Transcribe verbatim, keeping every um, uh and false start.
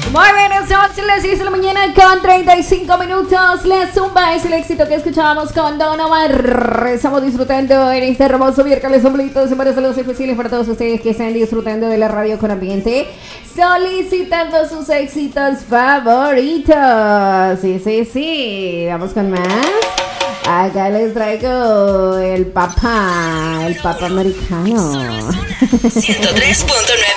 Muy bien, son las seis de la mañana con treinta y cinco minutos. La zumba es el éxito que escuchábamos con Don Omar. Estamos disfrutando en este hermoso miércoles omblitos. Para saludos especiales para todos ustedes que están disfrutando de la radio con ambiente, solicitando sus éxitos favoritos. Sí, sí, sí. Vamos con más. Acá les traigo el papá, el papá americano. ciento tres punto nueve